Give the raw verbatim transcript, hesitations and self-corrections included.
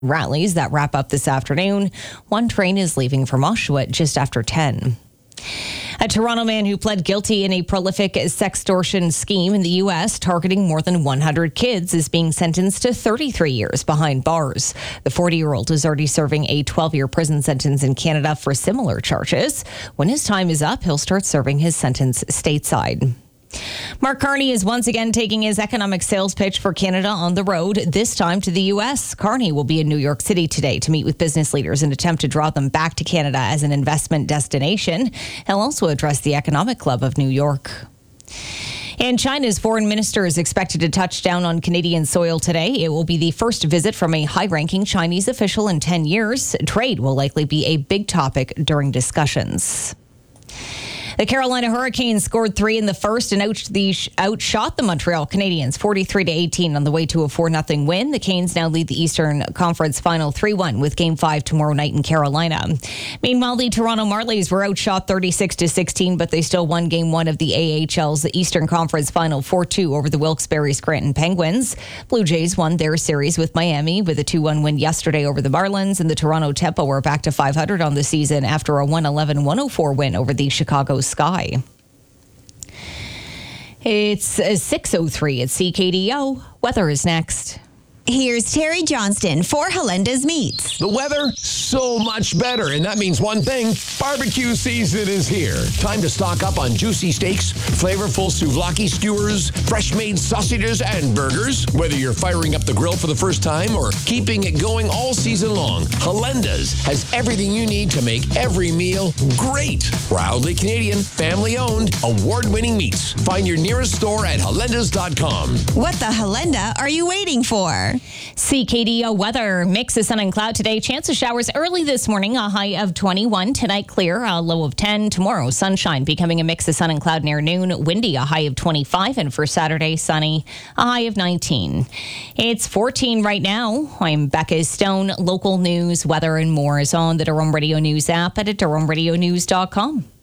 rallies that wrap up this afternoon. One train is leaving from Oshawa just after ten. A Toronto man who pled guilty in a prolific sextortion scheme in the U S targeting more than one hundred kids is being sentenced to thirty-three years behind bars. The forty-year-old is already serving a twelve-year prison sentence in Canada for similar charges. When his time is up, he'll start serving his sentence stateside. Mark Carney is once again taking his economic sales pitch for Canada on the road, this time to the U S. Carney will be in New York City today to meet with business leaders in an attempt to draw them back to Canada as an investment destination. He'll also address the Economic Club of New York. And China's foreign minister is expected to touch down on Canadian soil today. It will be the first visit from a high-ranking Chinese official in ten years. Trade will likely be a big topic during discussions. The Carolina Hurricanes scored three in the first and out the, outshot the Montreal Canadiens forty-three to eighteen on the way to a four nothing win. The Canes now lead the Eastern Conference Final three one with Game five tomorrow night in Carolina. Meanwhile, the Toronto Marlies were outshot thirty-six to sixteen, but they still won Game one of the A H L's Eastern Conference Final four two over the Wilkes-Barre Scranton Penguins. Blue Jays won their series with Miami with a two one win yesterday over the Marlins, and the Toronto Tempo were back to five hundred on the season after a one eleven one oh four win over the Chicago Sky. It's six oh three at C K D O. Weather is next. Here's Terry Johnston for Halenda's Meats. The weather, so much better. And that means one thing, barbecue season is here. Time to stock up on juicy steaks, flavorful souvlaki skewers, fresh-made sausages, and burgers. Whether you're firing up the grill for the first time or keeping it going all season long, Halenda's has everything you need to make every meal great. Proudly Canadian, family-owned, award-winning meats. Find your nearest store at halendas dot com. What the Halenda are you waiting for? C K D O weather. Mix of sun and cloud today. Chance of showers early this morning. A high of twenty-one. Tonight clear. A low of ten. Tomorrow sunshine becoming a mix of sun and cloud near noon. Windy. A high of twenty-five. And for Saturday sunny. A high of nineteen. It's fourteen right now. I'm Becca Stone. Local news, weather, and more is on the Durham Radio News app at durham radio news dot com.